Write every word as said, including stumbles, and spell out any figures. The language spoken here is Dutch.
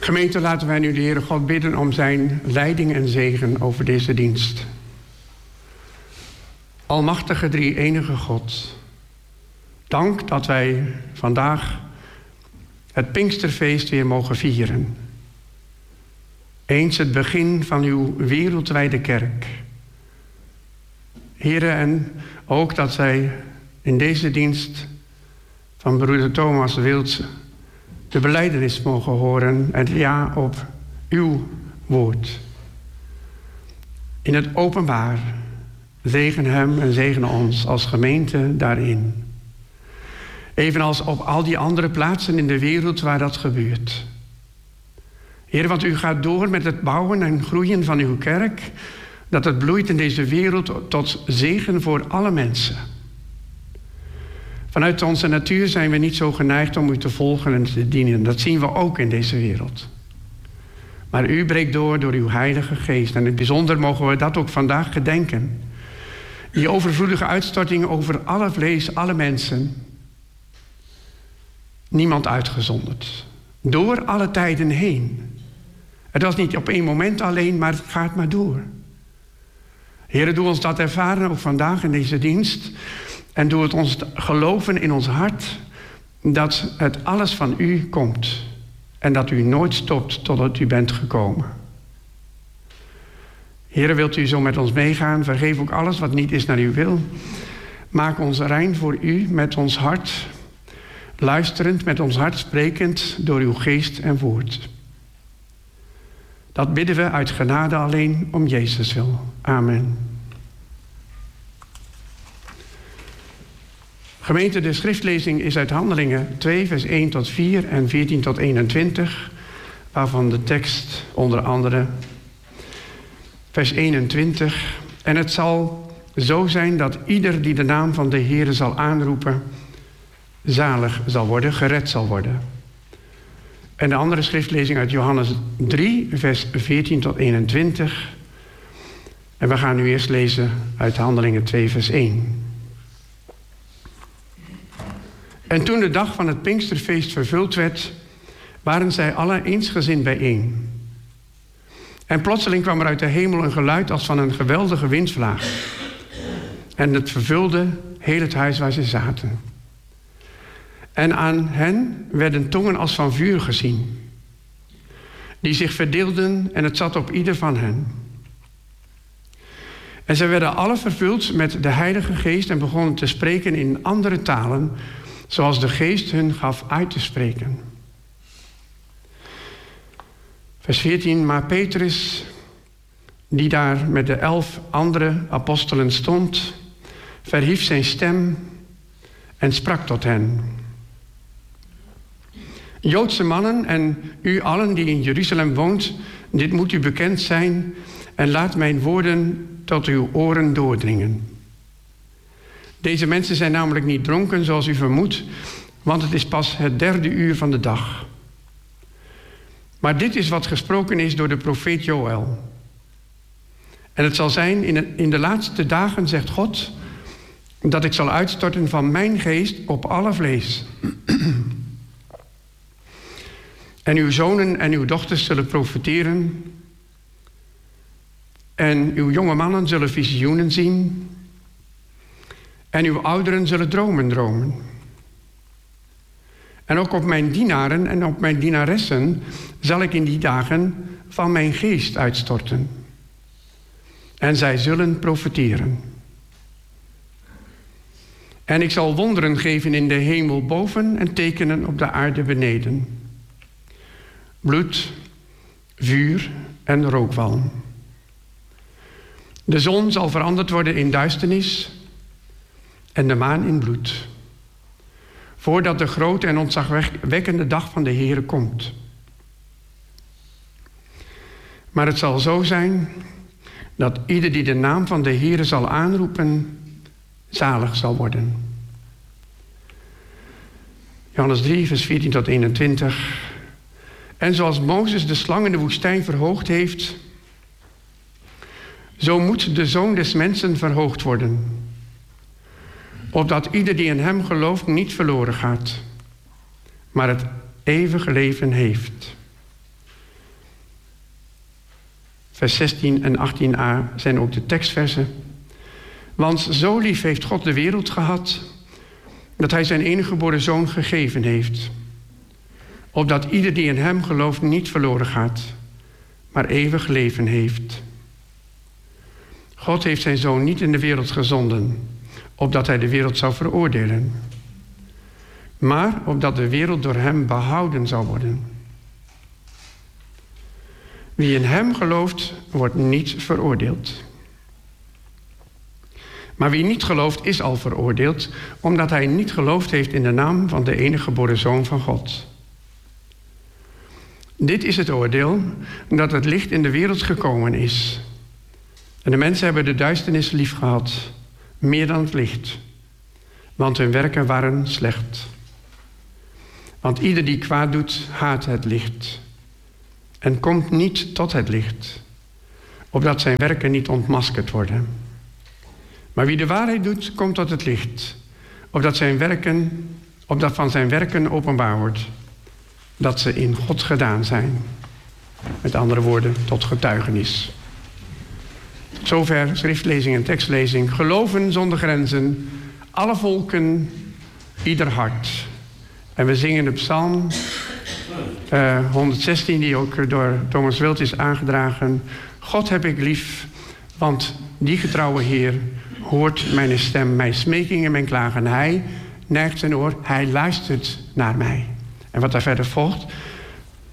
Gemeente, laten wij nu de Heere God bidden om zijn leiding en zegen over deze dienst. Almachtige drie-enige God, dank dat wij vandaag het Pinksterfeest weer mogen vieren. Eens het begin van uw wereldwijde kerk. Heere, en ook dat zij in deze dienst van broeder Thomas Wild de belijdenis mogen horen en ja op uw woord. In het openbaar, zegen hem en zegen ons als gemeente daarin. Evenals op al die andere plaatsen in de wereld waar dat gebeurt. Heer, want u gaat door met het bouwen en groeien van uw kerk, dat het bloeit in deze wereld tot zegen voor alle mensen. Vanuit onze natuur zijn we niet zo geneigd om u te volgen en te dienen. Dat zien we ook in deze wereld. Maar u breekt door door uw Heilige Geest. En in het bijzonder mogen we dat ook vandaag gedenken. Die overvloedige uitstorting over alle vlees, alle mensen. Niemand uitgezonderd. Door alle tijden heen. Het was niet op één moment alleen, maar het gaat maar door. Heere, doe ons dat ervaren ook vandaag in deze dienst. En doe het ons geloven in ons hart dat het alles van u komt. En dat u nooit stopt totdat u bent gekomen. Heere, wilt u zo met ons meegaan? Vergeef ook alles wat niet is naar uw wil. Maak ons rein voor u met ons hart. Luisterend, met ons hart sprekend door uw geest en woord. Dat bidden we uit genade alleen om Jezus wil. Amen. Gemeente, de schriftlezing is uit Handelingen twee, vers één tot vier en veertien tot eenentwintig, waarvan de tekst onder andere vers eenentwintig. En het zal zo zijn dat ieder die de naam van de Heere zal aanroepen, zalig zal worden, gered zal worden. En de andere schriftlezing uit Johannes drie, vers veertien tot eenentwintig. En we gaan nu eerst lezen uit Handelingen twee, vers één. En toen de dag van het Pinksterfeest vervuld werd, waren zij alle eensgezind bijeen. En plotseling kwam er uit de hemel een geluid als van een geweldige windvlaag. En het vervulde heel het huis waar ze zaten. En aan hen werden tongen als van vuur gezien, die zich verdeelden en het zat op ieder van hen. En zij werden alle vervuld met de Heilige Geest en begonnen te spreken in andere talen, zoals de Geest hun gaf uit te spreken. Vers veertien, maar Petrus, die daar met de elf andere apostelen stond, verhief zijn stem en sprak tot hen. Joodse mannen en u allen die in Jeruzalem woont, dit moet u bekend zijn en laat mijn woorden tot uw oren doordringen. Deze mensen zijn namelijk niet dronken zoals u vermoedt, want het is pas het derde uur van de dag. Maar dit is wat gesproken is door de profeet Joël. En het zal zijn in de, in de laatste dagen, zegt God, dat ik zal uitstorten van mijn geest op alle vlees. En uw zonen en uw dochters zullen profeteren. En uw jonge mannen zullen visioenen zien. En uw ouderen zullen dromen dromen. En ook op mijn dienaren en op mijn dienaressen zal ik in die dagen van mijn geest uitstorten. En zij zullen profeteren. En ik zal wonderen geven in de hemel boven en tekenen op de aarde beneden. Bloed, vuur en rookwalm. De zon zal veranderd worden in duisternis en de maan in bloed, voordat de grote en ontzagwekkende dag van de Heere komt. Maar het zal zo zijn dat ieder die de naam van de Heere zal aanroepen, zalig zal worden. Johannes drie, vers veertien tot eenentwintig. En zoals Mozes de slang in de woestijn verhoogd heeft, zo moet de Zoon des Mensen verhoogd worden, opdat ieder die in hem gelooft niet verloren gaat, maar het eeuwige leven heeft. Vers zestien en achttien a zijn ook de tekstversen. Want zo lief heeft God de wereld gehad, dat hij zijn enige geboren zoon gegeven heeft, opdat ieder die in hem gelooft niet verloren gaat, maar eeuwig leven heeft. God heeft zijn zoon niet in de wereld gezonden, opdat hij de wereld zou veroordelen, maar opdat de wereld door hem behouden zou worden. Wie in hem gelooft, wordt niet veroordeeld. Maar wie niet gelooft, is al veroordeeld, omdat hij niet geloofd heeft in de naam van de enige geboren Zoon van God. Dit is het oordeel, dat het licht in de wereld gekomen is. En de mensen hebben de duisternis lief gehad, meer dan het licht, want hun werken waren slecht. Want ieder die kwaad doet, haat het licht en komt niet tot het licht, opdat zijn werken niet ontmaskerd worden. Maar wie de waarheid doet, komt tot het licht, opdat, zijn werken, opdat van zijn werken openbaar wordt, dat ze in God gedaan zijn. Met andere woorden, tot getuigenis. Tot zover schriftlezing en tekstlezing. Geloven zonder grenzen, alle volken, ieder hart. En we zingen de psalm uh, honderdzestien, die ook door Thomas Wild is aangedragen. God heb ik lief, want die getrouwe Heer hoort mijn stem, mijn smeking en mijn klagen. Hij neigt zijn oor, hij luistert naar mij. En wat daar verder volgt,